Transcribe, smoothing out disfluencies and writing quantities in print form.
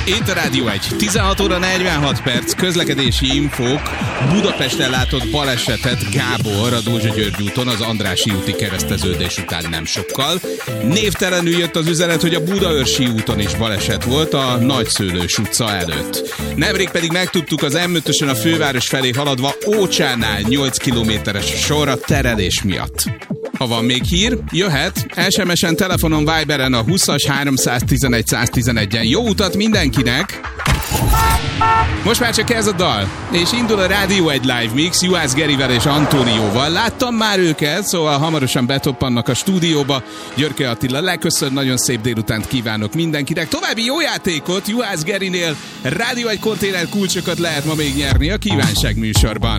Itt a Rádió 1. 16 óra 46 perc, közlekedési infók. Budapesten látott balesetet Gábor a Dózsa György úton az Andrássy úti kereszteződés után nem sokkal. Névtelenül jött az üzenet, hogy a Budaörsi úton is baleset volt a Nagyszőlős utca előtt. Nemrég pedig megtudtuk, az M5-ösön a főváros felé haladva Ócsánál 8 kilométeres sor a terelés miatt. Ha van még hír, jöhet. SMS-en, telefonon, Viberen a 20-as 311 111-en. Jó utat mindenkinek! Most már csak ez a dal, és indul a Rádió 1 Live Mix Juhász Gerivel és Antónióval. Láttam már őket, szóval hamarosan betoppannak a stúdióba. Györke Attila leköszön, nagyon szép délutánt kívánok mindenkinek. További jó játékot Juhász Gerinél Rádió 1 konténer kulcsokat lehet ma még nyerni a kívánság műsorban.